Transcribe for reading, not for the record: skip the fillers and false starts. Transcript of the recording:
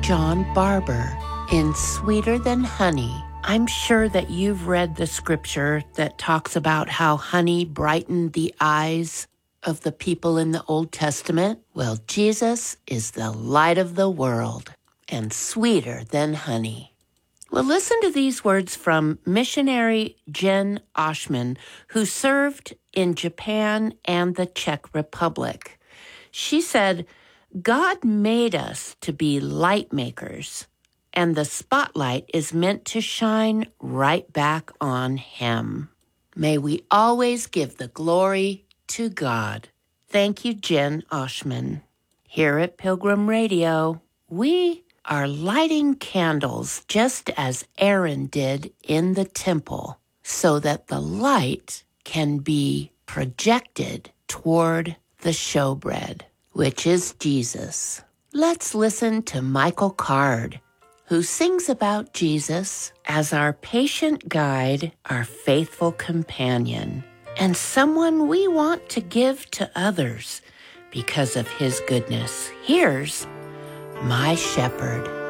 John Barber in Sweeter Than Honey. I'm sure that you've read the scripture that talks about how honey brightened the eyes of the people in the Old Testament. Well, Jesus is the light of the world and sweeter than honey. Well, listen to these words from missionary Jen Oshman, who served in Japan and the Czech Republic. She said, God made us to be light makers, and the spotlight is meant to shine right back on Him. May we always give the glory to God. Thank you, Jen Oshman. Here at Pilgrim Radio, we are lighting candles just as Aaron did in the temple, so that the light can be projected toward the showbread, which is Jesus. Let's listen to Michael Card, who sings about Jesus as our patient guide, our faithful companion, and someone we want to give to others because of His goodness. Here's My Shepherd.